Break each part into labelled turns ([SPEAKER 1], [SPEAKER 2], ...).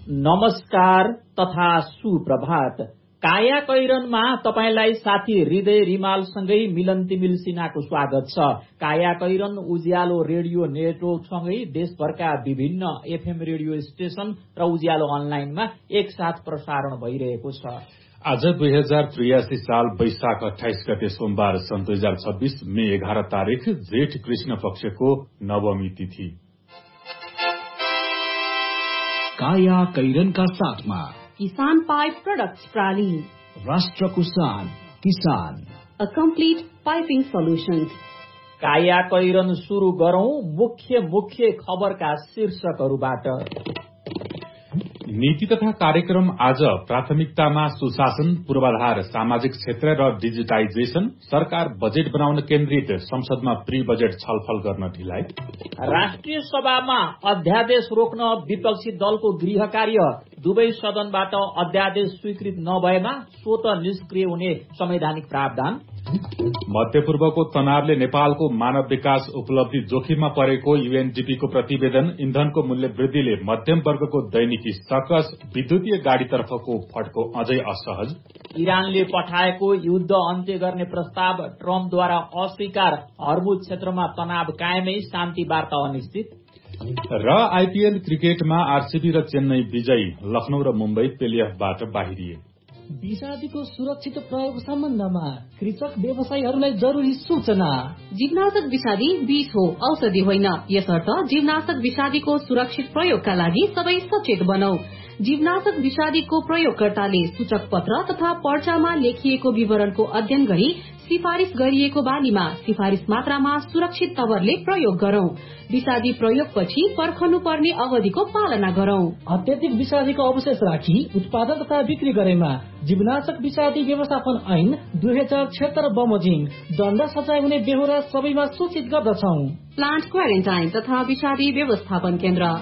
[SPEAKER 1] नमस्कार तथा सुप्रभात। काया कैरनमा तपाईलाई साथी हृदय रिमालसँगै मिलन तिमिल सिन्हाको स्वागत छ। काया कैरन उज्यालो रेडियो नेटवर्कसँगै देशभरका विभिन्न एफएम रेडियो स्टेशन र उज्यालो अनलाइनमा एकसाथ प्रसारण भइरहेको छ।
[SPEAKER 2] आज 2083 साल वैशाख 28 गते सोमबार सन् 2026 मे 11 तारिक जेठ कृष्ण पक्षको नवमी तिथि।
[SPEAKER 3] काया कैरनका साथमा
[SPEAKER 4] किसान पाइप प्रोडक्ट्स प्राली,
[SPEAKER 3] राष्ट्रको शान किसान,
[SPEAKER 4] अ कम्प्लिट पाइपिङ सोल्युशन्स।
[SPEAKER 1] काया कैरन सुरु गरौं मुख्य खबरका शीर्षकहरूबाट।
[SPEAKER 2] नीति तथा कार्यक्रम आज प्राथमिकतामा सुशासन, पूर्वाधार, सामाजिक क्षेत्र र डिजिटाइजेशन। सरकार बजेट बनाउन केन्द्रित, संसदमा प्री बजेट छलफल गर्न ढिलाइ।
[SPEAKER 1] राष्ट्रिय सभामा अध्यादेश रोक्न विपक्षी दलको गृह कार्य। दुवै सदनबाट अध्यादेश स्वीकृत नभएमा स्वत निष्क्रिय हुने संवैधानिक प्रावधान।
[SPEAKER 2] मध्यपूर्वको तनावले नेपालको मानव विकास उपलब्धि जोखिममा परेको यूएनडीपीको प्रतिवेदन। इन्धनको मूल्य वृद्धिले मध्यम वर्गको दैनिकी सकस। विद्युतीय गाड़ीतर्फको फड्को अझै असहज।
[SPEAKER 1] इरानले पठाएको युद्ध अन्त्य गर्ने प्रस्ताव ट्रम्पद्वारा अस्वीकार। हर्मुज क्षेत्रमा तनाव कायमै, शान्ति वार्ता अनिश्चित।
[SPEAKER 2] र आईपीएल क्रिकेटमा आरसीबी र चेन्नई विजयी। लखनऊ र मुम्बई प्लेअफबाट बाहिरिए।
[SPEAKER 5] विषादीको सुरक्षित प्रयोग सम्बन्धमा कृषक व्यवसायीहरूलाई जरुरी सूचना।
[SPEAKER 4] जीवनाशक विषादी विष हो, औषधि होइन। यसर्थ जीवनाशक विषादीको सुरक्षित प्रयोगका लागि सबै सचेत बनौ। जीवनाशक विषादीको प्रयोगकर्ताले सूचक पत्र तथा पर्चामा लेखिएको विवरणको अध्ययन गरी सिफारिश गरिएको बालीमा सिफारिश मात्रामा सुरक्षित तवरले प्रयोग गरौं। विषादी प्रयोगपछि पर्खनु पर्ने अवधिको पालना गरौं।
[SPEAKER 5] अत्यधिक विषादीको अवशेष राखी उत्पादन तथा बिक्री गरेमा जीवनाशक विषादी व्यवस्थापन ऐन 2076 बमोजिम दण्ड सजाय हुने बेहोरा सबैमा सूचित गर्दछौ।
[SPEAKER 4] प्लान्ट क्वारेन्टाइन तथा विषादी व्यवस्थापन केन्द्र।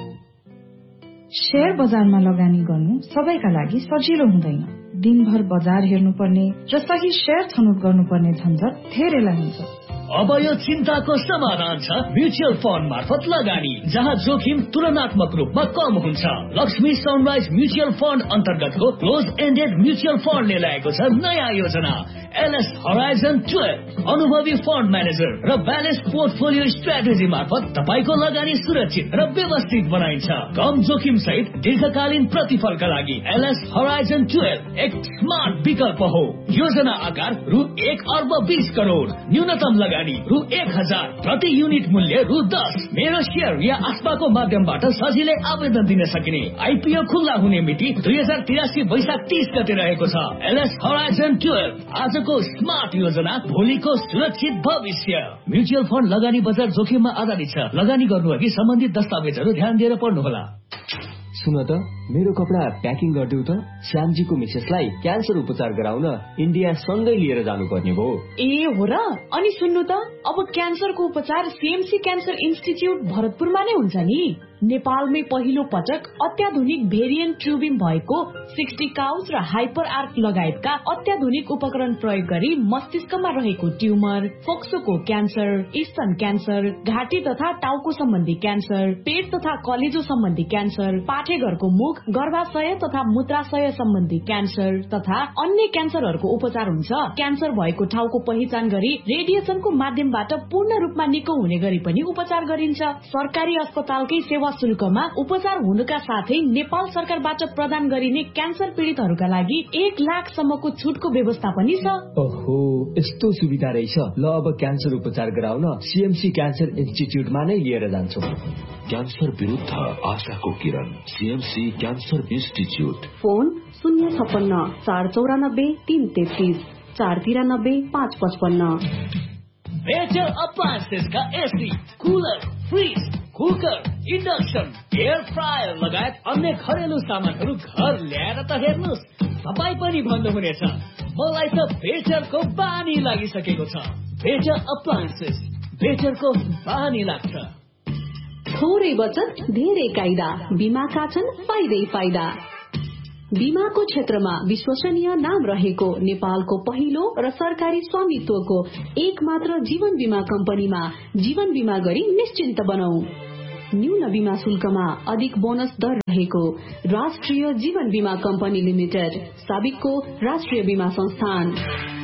[SPEAKER 6] शेयर बजारमा लगानी गर्नु सबैका लागि सजिलो हुँदैन। दिनभर बजार हेर्नुपर्ने र सही शेयर छनौट गर्नुपर्ने झन्झट धेरैलाई हुन्छ।
[SPEAKER 7] अब यो चिन्ताको समाधान छ म्युचुअल फन्ड मार्फत लगानी, जहाँ जोखिम तुलनात्मक रूपमा कम हुन्छ। लक्ष्मी सनराइज म्युचुअल फन्ड अन्तर्गतको क्लोज एन्डेड म्युचुअल फन्डले ल्याएको छ नयाँ योजना एलएस हराइजन 12। अनुभवी फन्ड म्यानेजर र ब्यालेन्स पोर्टफोलियो स्ट्राटेजी मार्फत तपाईको लगानी सुरक्षित र व्यवस्थित बनाइन्छ। कम जोखिम सहित दीर्घकालीन प्रतिफलका लागि एलएस हराइजन 12 एक स्मार्ट विकल्प हो। योजना आकार रु 1 अर्ब 20 करोड़, न्यूनतम लगानी रु 1000, प्रति युनिट मूल्य रु 10। मेरो शेयर या आस्पाको माध्यमबाट सजिलै आवेदन दिन सकिने। आईपीओ खुल्ला हुने मिति 2083 वैशाख 30 गते रहेको छ। एलएस हराइजन 12 आजको स्मार्ट योजना, भोलिको सुरक्षित भविष्य। म्युचुअल फन्ड लगानी बजार जोखिममा आधारित छ। लगानी गर्नु अघि सम्बन्धित दस्तावेजहरू ध्यान दिएर पढ्नुहोला।
[SPEAKER 8] सुन त, मेरो कपडा प्याकिङ गरिदेऊ त। श्यामजीको मिसेसलाई क्यान्सर उपचार गराउन इन्डिया सँगै लिएर जानुपर्ने भयो।
[SPEAKER 9] ए हो र? अनि सुन्नु त, अब क्यान्सरको उपचार सीएमसी क्यान्सर इन्स्टिच्युट भरतपुरमा नै हुन्छ नि। नेपालमै पहिलो पटक अत्याधुनिक भेरिएन्ट ट्युबिङ भएको 60 काउच र हाइपर आर्क लगायतका अत्याधुनिक उपकरण प्रयोग गरी मस्तिष्कमा रहेको ट्युमर, फोक्सोको क्यान्सर, स्तन क्यान्सर, घाँटी तथा टाउको सम्बन्धी क्यान्सर, पेट तथा कलेजो सम्बन्धी क्यान्सर, पाठेघरको मुख, गर्भाशय तथा मूत्राशय सम्बन्धी क्यान्सर तथा अन्य क्यान्सरहरूको उपचार हुन्छ। क्यान्सर भएको ठाउँको पहिचान गरी रेडिएसनको माध्यमबाट पूर्ण रूपमा निको हुने गरी पनि उपचार गरिन्छ। सरकारी अस्पतालकै सेवा शुल्कमा उपचार हुनुका साथै नेपाल सरकारबाट प्रदान गरिने क्यान्सर पीडितहरूका लागि 1 लाखसम्मको छुटको व्यवस्था पनि छ।
[SPEAKER 8] ओहो, यस्तो सुविधा रहेछ। ल, अब क्यान्सर उपचार गराउन सीएमसी क्यान्सर इन्स्टिच्युटमा नै लिएर जान्छु।
[SPEAKER 3] क्यान्सर विरुद्ध आशाको किरण, CMC cancer institute.
[SPEAKER 4] Phone 056 494 333 493 555।
[SPEAKER 7] Better appliances का AC, cooler, fridge, cooker, induction, air fryer लगायत अन्य घरेलु सामानहरू घर ल्याएर त हेर्नुहोस्, तपाईँ पनि भन्नुहुनेछ मलाई त बेटरको बानी लागिसकेको छ। बेटर अप्लायन्सेस, बेटरको बानी लाग्छ।
[SPEAKER 4] थोरै बचत धेरै कायदा, बीमाका छन् फाइदै फाइदा। बीमाको क्षेत्रमा विश्वसनीय नाम रहेको नेपालको पहिलो र सरकारी स्वामित्वको एक मात्र जीवन बीमा कम्पनीमा जीवन बीमा गरी निश्चिन्त बनौ। न्यून बीमा शुल्कमा अधिक बोनस दर रहेको राष्ट्रिय जीवन बीमा कम्पनी लिमिटेड, साबिकको राष्ट्रिय बीमा संस्थान।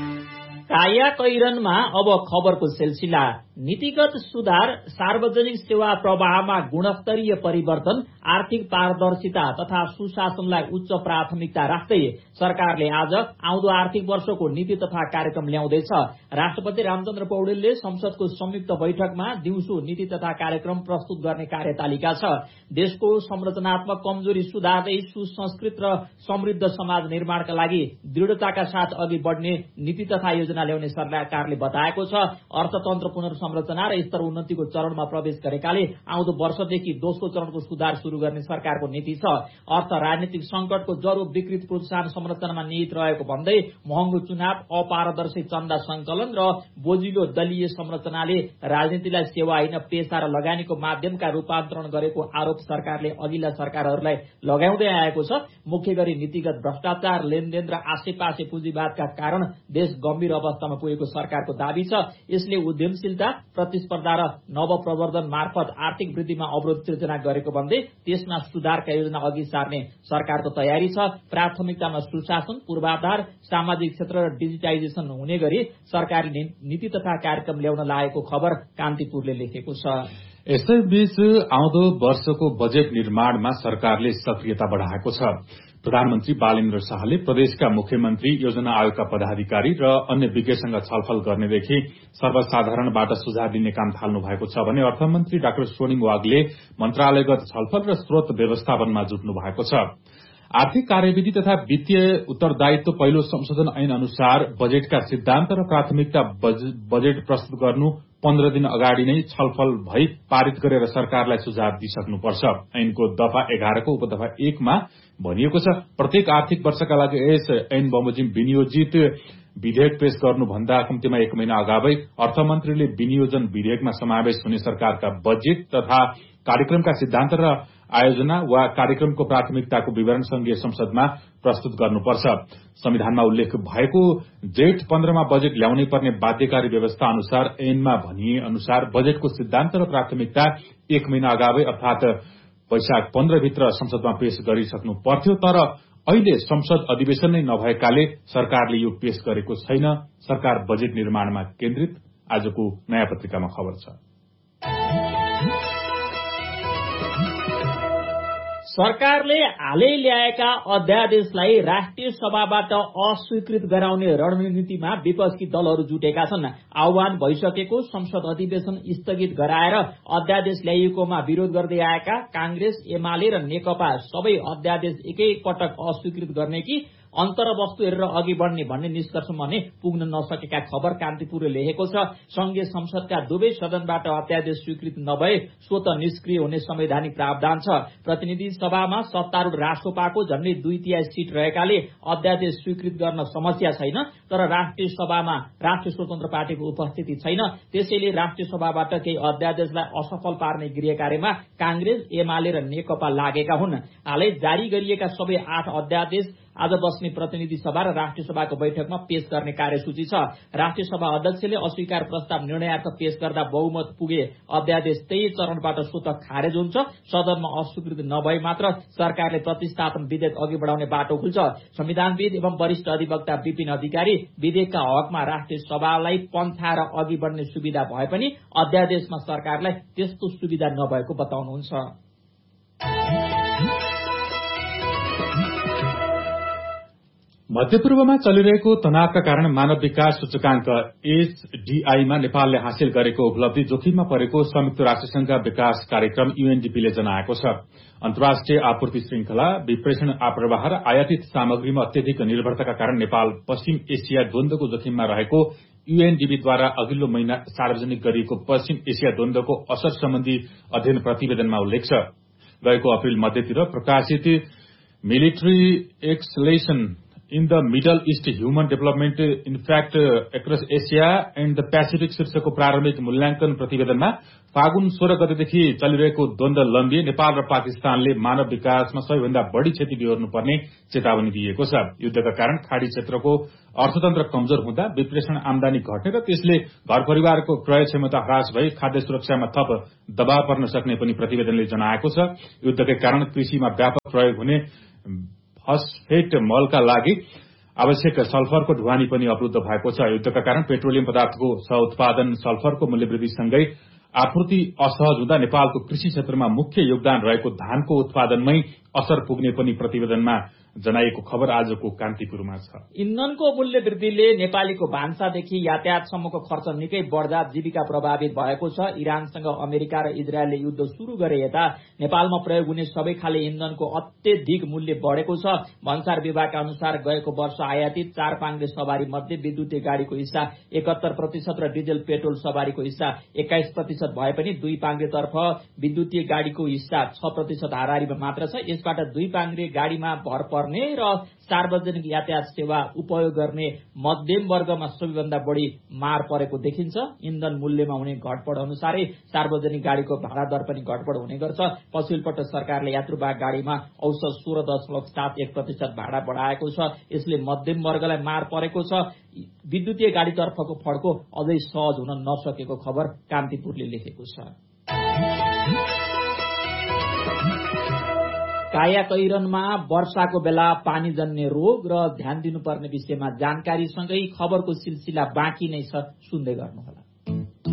[SPEAKER 1] काया कैरनमा अब खबरको सिलसिला। नीतिगत सुधार, सार्वजनिक सेवा प्रवाहमा गुणस्तरीय परिवर्तन, आर्थिक पारदर्शिता तथा सुशासनलाई उच्च प्राथमिकता राख्दै सरकारले आज आउँदो आर्थिक वर्षको नीति तथा कार्यक्रम ल्याउँदैछ। राष्ट्रपति रामचन्द्र पौडेलले संसदको संयुक्त बैठकमा दिउँसो नीति तथा कार्यक्रम प्रस्तुत गर्ने कार्यतालिका छ। देशको संरचनात्मक कमजोरी सुधार्दै सुसंस्कृत र समृद्ध समाज निर्माणका लागि दृढ़ताका साथ अघि बढ़ने नीति तथा योजना ल्याउने सरकारले बताएको छ। अर्थतन्त्र पुनर्संरचना र स्तर उन्नतिको चरणमा प्रवेश गरेकाले आउँदो वर्षदेखि दोस्रो चरणको सुधार शुरू गर्ने सरकारको नीति छ। अर्थ राजनीतिक संकटको जरो विकृत प्रोत्साहन संरचनामा निहित रहेको भन्दै महँगो चुनाव, अपारदर्शी चन्दा संकलन र बोझिलो दलीय संरचनाले राजनीतिलाई सेवा होइन पेशा र लगानीको माध्यमका रूपान्तरण गरेको आरोप सरकारले अघिल्ला सरकारहरूलाई लगाउँदै आएको छ। मुख्य गरी नीतिगत भ्रष्टाचार, लेनदेन र आसेपासे पुँजीवादका कारण देश गम्भीर अवस्थामा पुगेको सरकारको दावी छ। यसले उद्यमशीलता, प्रतिस्पर्धा र नवप्रवर्धन मार्फत आर्थिक वृद्धिमा अवरोध सृजना गरेको भन्दै त्यसमा सुधारका योजना अघि सार्ने सरकारको तयारी छ। प्राथमिकतामा सुशासन, पूर्वाधार, सामाजिक क्षेत्र र डिजिटाइजेशन हुने गरी सरकारले नीति तथा कार्यक्रम ल्याउन लागेको खबर कान्तिपुरले लेखेको छ।
[SPEAKER 2] यसैबीच आउँदो वर्षको बजेट निर्माणमा सरकारले सक्रियता बढ़ाएको छ। प्रधानमन्त्री बालेन्द्र शाहले प्रदेशका मुख्यमन्त्री, योजना आयोगका पदाधिकारी र अन्य विज्ञसँग छलफल गर्नेदेखि सर्वसाधारणबाट सुझाव दिने काम थाल्नु भएको छ भने अर्थमन्त्री डाक्टर सोनिङ वागले मन्त्रालयगत छलफल र स्रोत व्यवस्थापनमा जुट्नु भएको छ। आर्थिक कार्यविधि तथा वित्तीय उत्तरदायित्व पहिलो संशोधन ऐन अनुसार बजेटका सिद्धान्त र प्राथमिकता बजेट प्रस्तुत गर्नु 15 दिन अगाडि नै छलफल भई पारित गरेर सरकारलाई सुझाव दिइसक्नुपर्छ। ऐनको दफा 11 को उपदफा 1 मा भनिएको छ, प्रत्येक आर्थिक वर्षका लागि यस ऐन बमोजिम विनियोजित विधेयक पेश गर्नुभन्दा कम्तीमा 1 महिना अगावै अर्थमन्त्रीले विनियोजन विधेयकमा समावेश हुने सरकारका बजेट तथा कार्यक्रमका सिद्धान्त र आयोजना वा कार्यक्रमको प्राथमिकताको विवरण संघीय संसदमा प्रस्तुत गर्नुपर्छ। संविधानमा उल्लेख भएको जेठ 15 मा बजेट ल्याउनै पर्ने बाध्यकारी व्यवस्था अनुसार ऐनमा भनिए अनुसार बजेटको सिद्धान्त र प्राथमिकता 1 महिना अगावै अर्थात वैशाख 15 भित्र संसदमा पेश गरिसक्नु पर्थ्यो। तर अहिले संसद अधिवेशन नै नभएकाले सरकारले यो पेश गरेको छैन। सरकार बजेट निर्माणमा केन्द्रित, आजको नयाँ पत्रिकामा खबर छ।
[SPEAKER 1] सरकारले हालै ल्याएका अध्यादेशलाई राष्ट्रिय सभाबाट अस्वीकृत गराउने रणनीतिमा विपक्षी दलहरू जुटेका छन्। आह्वान भइसकेको संसद अधिवेशन स्थगित गराएर अध्यादेश ल्याइएकोमा विरोध गर्दै आएका कांग्रेस, एमाले र नेकपा सबै अध्यादेश एकै पटक अस्वीकृत गर्ने कि अन्तर्वस्तु हेरेर अघि बढ़ने भन्ने निष्कर्षमा नै पुग्न नसकेका खबर कान्तिपुरले लेखेको छ। संघीय संसदका दुवै सदनबाट अध्यादेश स्वीकृत नभए स्वत निष्क्रिय हुने संवैधानिक प्रावधान छ। प्रतिनिधि सभामा सत्तारूढ़ राष्ट्रपाको झण्डै 2/3 सीट रहेकाले अध्यादेश स्वीकृत गर्न समस्या छैन। तर राष्ट्रिय सभामा राष्ट्रिय स्वतन्त्र पार्टीको उपस्थिति छैन। त्यसैले राष्ट्रिय सभाबाट केही अध्यादेशलाई असफल पार्ने गृह कार्यमा कांग्रेस, एमाले र नेकपा लागेका हुन्। हालै जारी गरिएका सबै 8 अध्यादेश आज बस्ने प्रतिनिधि सभा र राष्ट्रिय सभाको बैठकमा पेश गर्ने कार्यसूची छ। राष्ट्रिय सभा अध्यक्षले अस्वीकार प्रस्ताव निर्णयार्थ पेश गर्दा बहुमत पुगे अध्यादेश त्यही चरणबाट स्वत खारेज हुन्छ। सदनमा अस्वीकृत नभए मात्र सरकारले प्रतिस्थापन विधेयक अघि बढ़ाउने बाटो खुल्छ। संविधानविद एवं वरिष्ठ अधिवक्ता विपिन अधिकारी विधेयकका हकमा राष्ट्रिय सभालाई पन्थाएर अघि बढ़ने सुविधा भए पनि अध्यादेशमा सरकारलाई त्यस्तो सुविधा नभएको बताउनुहुन्छ।
[SPEAKER 2] मध्यपूर्वमा चलिरहेको तनावका कारण मानव विकास सूचकांक एचडीआईमा नेपालले हासिल गरेको उपलब्धि जोखिममा परेको संयुक्त राष्ट्रसंघका विकास कार्यक्रम यूएनडीपीले जनाएको छ। अन्तर्राष्ट्रिय आपूर्ति श्रृंखला, विप्रेषण आप्रवाह र आयातित सामग्रीमा अत्यधिक निर्भरताका कारण नेपाल पश्चिम एसिया द्वन्द्वको जोखिममा रहेको यूएनडीपीद्वारा अघिल्लो महिना सार्वजनिक गरिएको पश्चिम एसिया द्वन्द्वको असर सम्बन्धी अध्ययन प्रतिवेदनमा उल्लेख छ। गएको अप्रिल मध्यतिर प्रकाशित military acceleration in the middle east human development in fact across Asia and the Pacific शीर्षकको प्रारम्भिक मूल्याङ्कन प्रतिवेदनमा फागुन 16 गतेदेखि चलिरहेको द्वन्द्व लम्बिए नेपाल र पाकिस्तानले मानव विकासमा सबैभन्दा बढ़ी क्षति बेहोर्नुपर्ने चेतावनी दिएको छ। युद्धका कारण खाड़ी क्षेत्रको अर्थतन्त्र कमजोर हुँदा विप्रेषण आमदानी घट्ने र त्यसले घर परिवारको क्रय क्षमता ह्रास भई खाद्य सुरक्षामा थप दबाव पर्न सक्ने पनि प्रतिवेदनले जनाएको छ। युद्धकै कारण कृषिमा व्यापक प्रयोग हुने फस्फेट मलका लागि आवश्यक सल्फरको ढुवानी पनि अवरुद्ध भएको छ। युद्धका कारण पेट्रोलियम पदार्थको सहउत्पादन सल्फरको मूल्यवृद्धिसँगै आपूर्ति असहज हुँदा नेपालको कृषि क्षेत्रमा मुख्य योगदान रहेको धानको उत्पादनमै असर पुग्ने पनि प्रतिवेदनमा जनाइएको खबर आजको कान्तिपुरमा छ।
[SPEAKER 1] इन्धनको मूल्य वृद्धिले नेपालीको भान्सादेखि यातायातसम्मको खर्च निकै बढ्दा जीविका प्रभावित भएको छ। इरानसँग अमेरिका र इजरायलले युद्ध शुरू गरे यता नेपालमा प्रयोग हुने सबै खाले इन्धनको अत्यधिक मूल्य बढ़ेको छ। भन्सार विभागका अनुसार गएको वर्ष आयातित 4 पाङ्ग्रे सवारी मध्ये विद्युतीय गाड़ीको हिस्सा 71% र डिजल पेट्रोल सवारीको हिस्सा 21% भए पनि 2 पाङ्ग्रेतर्फ विद्युतीय गाड़ीको हिस्सा 6% हाराहारीमा मात्र छ। यसबाट 2 पाङ्ग्रे गाड़ीमा भर पर्ने र सार्वजनिक यातायात सेवा उपयोग गर्ने मध्यम वर्गमा सबैभन्दा बढ़ी मार परेको देखिन्छ। इन्धन मूल्यमा हुने घटबढ अनुसारै सार्वजनिक गाड़ीको भाडा दर पनि घटबढ हुने गर्छ। पछिल्लो पटक सरकारले यात्रुवाहक गाड़ीमा औसत 16.71% भाडा बढाएको छ। यसले मध्यम वर्गलाई मार परेको छ। विद्युतीय गाड़ीतर्फको फड्को अझै सहज हुन नसकेको खबर कान्तिपुरले लेखेको छ। कायाकैरनमा वर्षाको बेला पानीजन्य रोग र ध्यान दिनुपर्ने विषयमा जानकारीसँगै खबरको सिलसिला बाँकी नै छ, सुन्दै गर्नुहोला।